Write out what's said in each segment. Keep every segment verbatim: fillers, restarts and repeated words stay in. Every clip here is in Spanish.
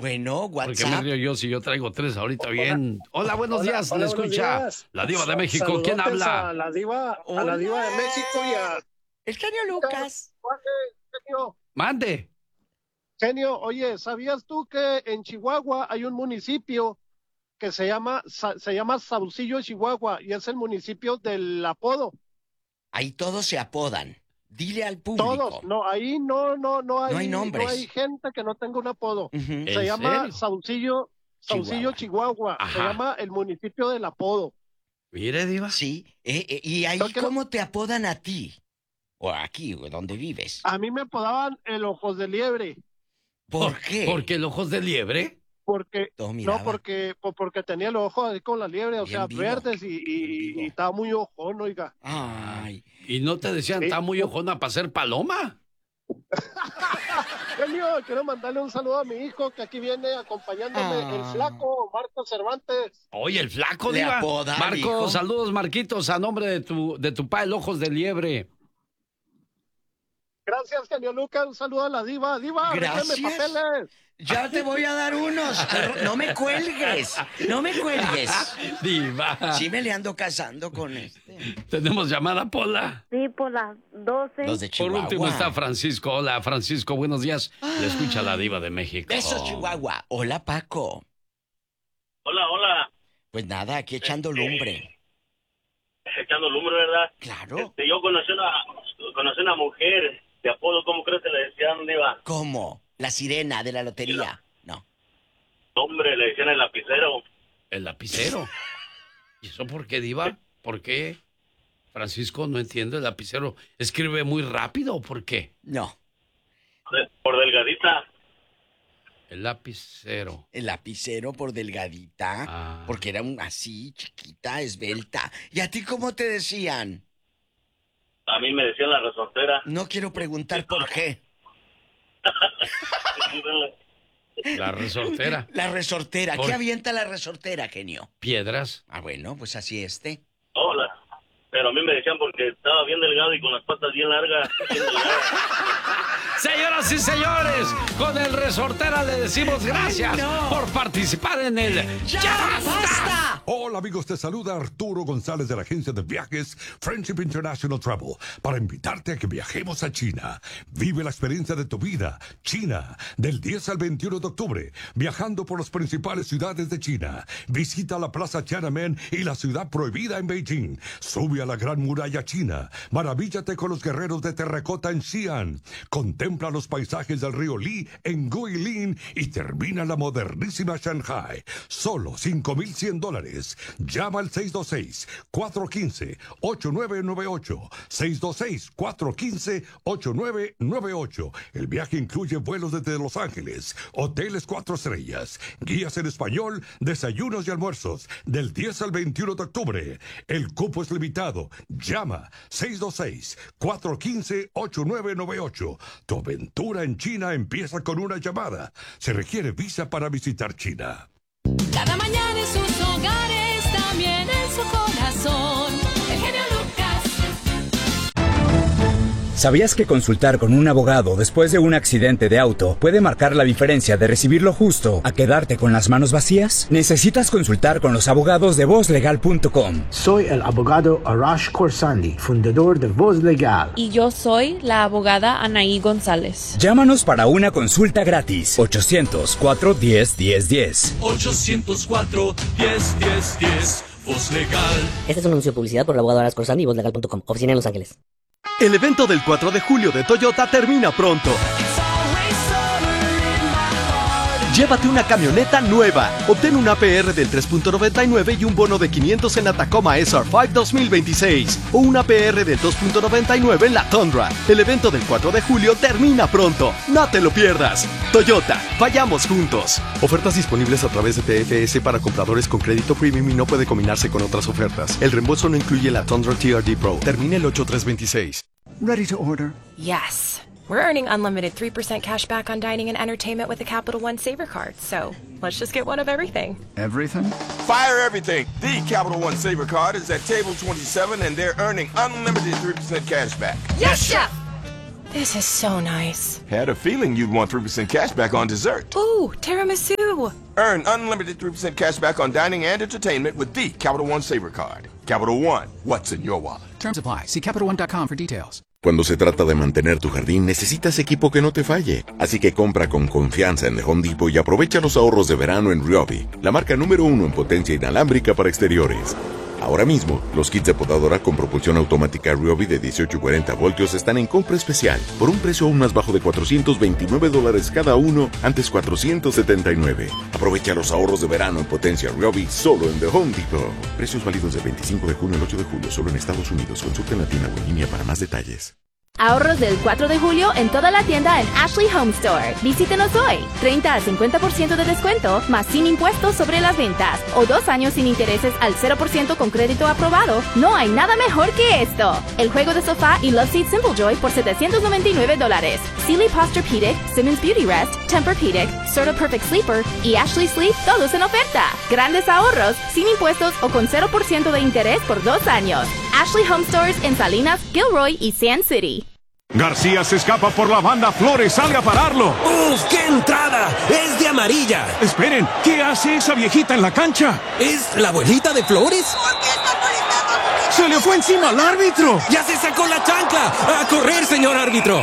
Bueno, ¿Por qué me WhatsApp. río yo si yo traigo tres ahorita bien? Hola, buenos Hola, días, hola, le buenos escucha días. la Diva de México. Saludotes ¿Quién habla? A la diva, a la diva de México y a... El genio Lucas. Genio, Mande. genio, oye, ¿sabías tú que en Chihuahua hay un municipio que se llama, Sa- se llama Saucillo, Chihuahua, y es el municipio del apodo? Ahí todos se apodan. Dile al público. Todos, no, ahí no, no, no hay, No hay nombres. no hay gente que no tenga un apodo. Ujú. Se ¿En llama serio? Saucillo, Saucillo, Chihuahua. Ajá. Se llama el municipio del apodo. Mire, Diva. Sí. eh, eh, ¿Y ahí Creo que no- cómo te apodan a ti? O aquí, o donde vives. A mí me apodaban el ojos de liebre, ¿Por qué? ¿Por qué el ojos de liebre? porque Todo miraba. no, porque po- porque tenía los ojos así con la liebre, o Bien sea, vivo. verdes y, y, Bien vivo. y estaba muy ojón, oiga. Ay. ¿Y no te decían, Sí. está muy ojona para ser paloma? Genio, quiero mandarle un saludo a mi hijo que aquí viene acompañándome, Ah. el flaco Marco Cervantes. Oye, el flaco, Le Diva. apoda al Marcos, hijo. saludos, Marquitos, a nombre de tu, de tu pa, el ojos de liebre. Gracias, genio Lucas, un saludo a la diva, diva, Gracias. déjame papeles. Ya te voy a dar unos. No me cuelgues. No me cuelgues. Diva. Sí me le ando casando con este. Tenemos llamada, Pola. Sí, por las doce. Los de Por Chihuahua. último está Francisco. Hola, Francisco, buenos días. Le escucha la Diva de México. Besos, Chihuahua. Hola, Paco. Hola, hola. Pues nada, aquí echando lumbre. Echando lumbre, ¿verdad? Claro. Este, yo conocí una, conocí una mujer de apodo, ¿cómo crees que le decían, Diva? ¿Cómo? La sirena de la lotería. No. Hombre, le decían el lapicero. El lapicero. ¿Y eso por qué, Diva? ¿Por qué? Francisco, no entiendo, el lapicero. ¿Escribe muy rápido o por qué? No. De- por delgadita. El lapicero. El lapicero por delgadita. Ah. Porque era un, así, chiquita, esbelta. ¿Y a ti cómo te decían? A mí me decían la resortera. No quiero preguntar por qué. La resortera. La resortera. Por- ¿Qué avienta la resortera, genio? Piedras. Ah, bueno, pues así este. Hola. Pero a mí me decían porque estaba bien delgado y con las patas bien largas. Bien delgadas. Señoras y señores, con el resortera le decimos gracias Ay, no. por participar en el ¡Ya basta! Hola amigos, te saluda Arturo González de la agencia de viajes Friendship International Travel para invitarte a que viajemos a China. Vive la experiencia de tu vida, China, del diez al veintiuno de octubre, viajando por las principales ciudades de China. Visita la Plaza Tiananmen y la ciudad prohibida en Beijing. Sube a la Gran Muralla China. Maravíllate con los guerreros de terracota en Xi'an. Contempla los paisajes del río Li en Guilin y termina la modernísima Shanghai. Solo cinco mil cien dólares. Llama al seis dos seis, cuatro uno cinco, ocho nueve nueve ocho. seis dos seis, cuatro uno cinco, ocho nueve nueve ocho. El viaje incluye vuelos desde Los Ángeles, hoteles cuatro estrellas, guías en español, desayunos y almuerzos, del diez al veintiuno de octubre. El cupo es limitado. Llama seis dos seis, cuatro uno cinco, ocho nueve nueve ocho. Tu aventura en China empieza con una llamada. Se requiere visa para visitar China. Cada mañana en sus hogares, también en su corazón. El genio Lucas. ¿Sabías que consultar con un abogado después de un accidente de auto puede marcar la diferencia de recibir lo justo a quedarte con las manos vacías? Necesitas consultar con los abogados de voz legal punto com. Soy el abogado Arash Khorsandi, fundador de Voz Legal. Y yo soy la abogada Anaí González. Llámanos para una consulta gratis. ochocientos, cuatro uno cero, uno cero uno cero. ochocientos cuatro, diez, diez, diez. Voz Legal. Este es un anuncio de publicidad por el abogado Arash Khorsandi y voz legal punto com. Oficina en Los Ángeles. El evento del cuatro de julio de Toyota termina pronto. Llévate una camioneta nueva. Obtén un A P R del tres punto noventa y nueve y un bono de quinientos en la Tacoma S R cinco dos mil veintiséis. O un A P R del dos punto noventa y nueve en la Tundra. El evento del cuatro de julio termina pronto. No te lo pierdas. Toyota, vayamos juntos. Ofertas disponibles a través de T F S para compradores con crédito premium y no puede combinarse con otras ofertas. El reembolso no incluye la Tundra T R D Pro. Termina el ocho tres veintiséis. Ready to order? Yes. We're earning unlimited three percent cash back on dining and entertainment with the Capital One Saver Card. So let's just get one of everything. Everything? Fire everything. The Capital One Saver Card is at table twenty-seven and they're earning unlimited three percent cash back. Yes, Chef! This is so nice. Had a feeling you'd want three percent cash back on dessert. Ooh, tiramisu. Earn unlimited three percent cash back on dining and entertainment with the Capital One Saver Card. Capital One, what's in your wallet? Terms apply. See Capital One dot com for details. Cuando se trata de mantener tu jardín, necesitas equipo que no te falle. Así que compra con confianza en The Home Depot y aprovecha los ahorros de verano en Ryobi, la marca número uno en potencia inalámbrica para exteriores. Ahora mismo, los kits de podadora con propulsión automática Ryobi de dieciocho y cuarenta voltios están en compra especial por un precio aún más bajo de cuatrocientos veintinueve dólares cada uno, antes cuatrocientos setenta y nueve. Aprovecha los ahorros de verano en potencia Ryobi solo en The Home Depot. Precios válidos del veinticinco de junio al ocho de julio solo en Estados Unidos. Consulta en la tienda o en línea para más detalles. Ahorros del cuatro de julio en toda la tienda en Ashley Home Store. Visítenos hoy. treinta a cincuenta por ciento de descuento, más sin impuestos sobre las ventas. O dos años sin intereses al cero por ciento con crédito aprobado. No hay nada mejor que esto. El juego de sofá y Love Seat Simple Joy por setecientos noventa y nueve dólares. Sealy Posturepedic, Simmons Beauty Rest, Tempur-Pedic, Serta Perfect Sleeper y Ashley Sleep, todos en oferta. Grandes ahorros, sin impuestos o con cero por ciento de interés por dos años. Ashley Home Stores en Salinas, Gilroy y Sand City. García se escapa por la banda, Flores sale a pararlo. ¡Uf, qué entrada! ¡Es de amarilla! Esperen, ¿qué hace esa viejita en la cancha? ¿Es la abuelita de Flores? ¿Por qué está molestando? ¡Se le fue encima al árbitro! ¡Ya se sacó la chancla! ¡A correr, señor árbitro!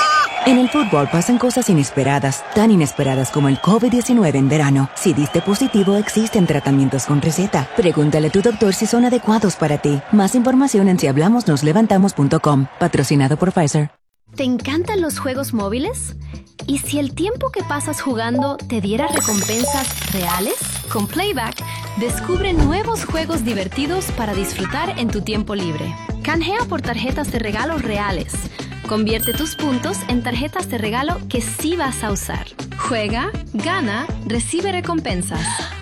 En el fútbol pasan cosas inesperadas, tan inesperadas como el COVID diecinueve en verano. Si diste positivo, existen tratamientos con receta. Pregúntale a tu doctor si son adecuados para ti. Más información en si hablamos nos levantamos punto com. Patrocinado por Pfizer. ¿Te encantan los juegos móviles? ¿Y si el tiempo que pasas jugando te diera recompensas reales? Con Playback, descubre nuevos juegos divertidos para disfrutar en tu tiempo libre. Canjea por tarjetas de regalo reales. Convierte tus puntos en tarjetas de regalo que sí vas a usar. Juega, gana, recibe recompensas.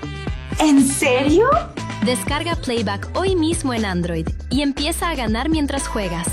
¿En serio? Descarga Playback hoy mismo en Android y empieza a ganar mientras juegas.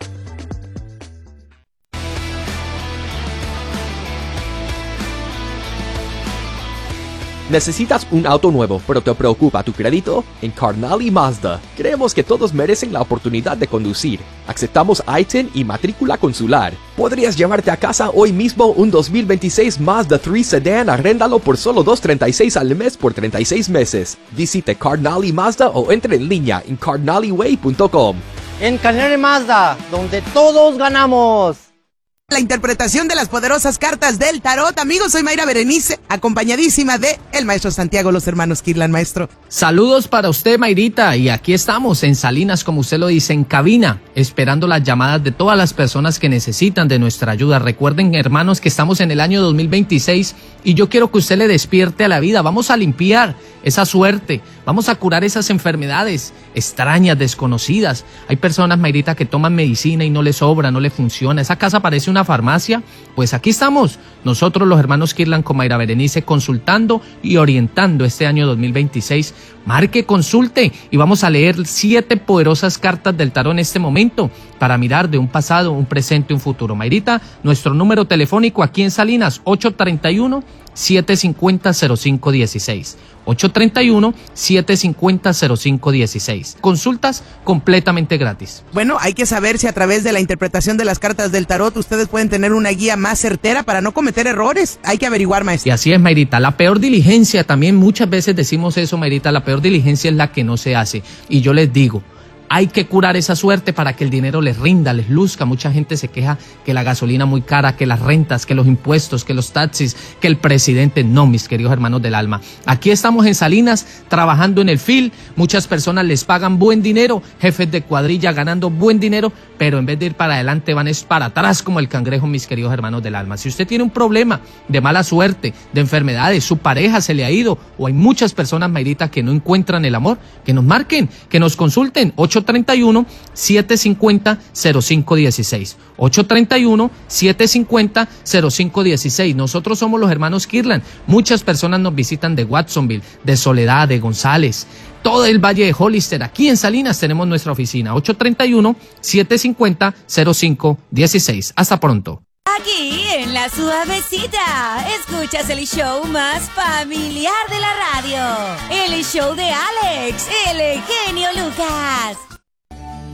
¿Necesitas un auto nuevo, pero te preocupa tu crédito? En Carnally Mazda, creemos que todos merecen la oportunidad de conducir. Aceptamos I T I N y matrícula consular. Podrías llevarte a casa hoy mismo un dos mil veintiséis Mazda tres Sedan, arréndalo por solo dos treinta y seis al mes por treinta y seis meses. Visite Carnally Mazda o entre en línea en carnally way punto com. En Carnally Mazda, donde todos ganamos. La interpretación de las poderosas cartas del tarot. Amigos, soy Mayra Berenice, acompañadísima de el maestro Santiago, los hermanos Kirlan. Maestro. Saludos para usted, Mayrita, y aquí estamos en Salinas, como usted lo dice, en cabina, esperando las llamadas de todas las personas que necesitan de nuestra ayuda. Recuerden, hermanos, que estamos en el año dos mil veintiséis y yo quiero que usted le despierte a la vida. Vamos a limpiar esa suerte, vamos a curar esas enfermedades extrañas, desconocidas. Hay personas, Mayrita, que toman medicina y no les sobra, no les funciona. Esa casa parece una farmacia. Pues aquí estamos, nosotros los hermanos Kirlan con Mayra Berenice, consultando y orientando este año dos mil veintiséis. Marque, consulte y vamos a leer siete poderosas cartas del tarot en este momento para mirar de un pasado, un presente y un futuro. Mayrita, nuestro número telefónico aquí en Salinas, ocho treinta y uno, siete cincuenta, cero cinco dieciséis. ocho treinta y uno, siete cincuenta, cero cinco dieciséis. Consultas completamente gratis. Bueno, hay que saber si a través de la interpretación de las cartas del tarot ustedes pueden tener una guía más certera para no cometer errores. Hay que averiguar, maestro. Y así es, Mayrita. La peor diligencia, también muchas veces decimos eso, Mayrita, la peor diligencia es la que no se hace. Y yo les digo, hay que curar esa suerte para que el dinero les rinda, les luzca. Mucha gente se queja que la gasolina muy cara, que las rentas, que los impuestos, que los taxis, que el presidente. No, mis queridos hermanos del alma. Aquí estamos en Salinas, trabajando en el F I L. Muchas personas les pagan buen dinero, jefes de cuadrilla ganando buen dinero, pero en vez de ir para adelante van es para atrás como el cangrejo, mis queridos hermanos del alma. Si usted tiene un problema de mala suerte, de enfermedades, su pareja se le ha ido, o hay muchas personas, Mayrita, que no encuentran el amor, que nos marquen, que nos consulten. ocho treinta y uno, siete cincuenta, cero cinco dieciséis. ocho treinta y uno, siete cincuenta, cero cinco dieciséis. Nosotros somos los hermanos Kirlan. Muchas personas nos visitan de Watsonville, de Soledad, de González, todo el Valle de Hollister. Aquí en Salinas tenemos nuestra oficina. ocho treinta y uno, siete cincuenta, cero cinco dieciséis. Hasta pronto. Aquí en La Suavecita, escuchas el show más familiar de la radio. El show de Alex, el genio Lucas.